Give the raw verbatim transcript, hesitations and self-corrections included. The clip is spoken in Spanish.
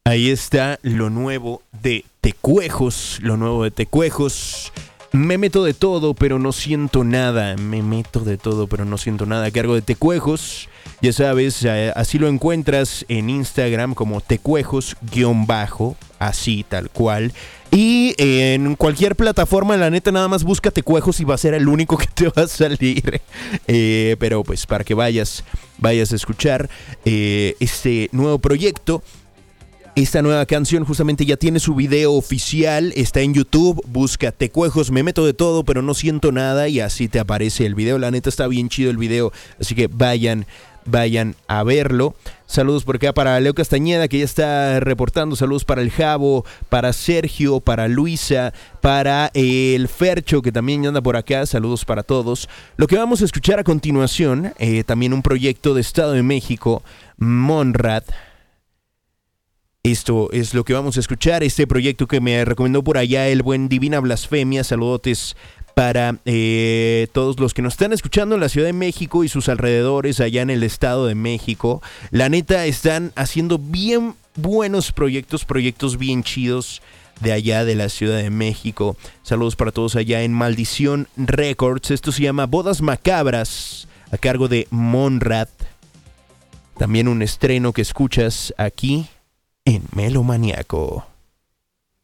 Ahí está lo nuevo de Tecuejos, lo nuevo de Tecuejos. Me meto de todo, pero no siento nada. Me meto de todo, pero no siento nada. A cargo de Tecuejos. Ya sabes, así lo encuentras en Instagram como Tecuejos guión bajo, así tal cual. Y en cualquier plataforma, la neta, nada más busca Tecuejos y va a ser el único que te va a salir. Eh, pero pues para que vayas, vayas a escuchar eh, este nuevo proyecto. Esta nueva canción justamente ya tiene su video oficial, está en YouTube, busca Tecuejos, me meto de todo, pero no siento nada, y así te aparece el video. La neta está bien chido el video, así que vayan, vayan a verlo. Saludos por acá para Leo Castañeda, que ya está reportando. Saludos para el Javo, para Sergio, para Luisa, para el Fercho, que también anda por acá. Saludos para todos. Lo que vamos a escuchar a continuación, eh, también un proyecto de Estado de México, Monrad. Esto es lo que vamos a escuchar, este proyecto que me recomendó por allá el buen Divina Blasfemia. Saludotes para eh, todos los que nos están escuchando en la Ciudad de México y sus alrededores, allá en el Estado de México. La neta, están haciendo bien buenos proyectos, proyectos bien chidos de allá de la Ciudad de México. Saludos para todos allá en Maldición Records. Esto se llama Bodas Macabras, a cargo de Monrad. También un estreno que escuchas aquí en Melomaniaco.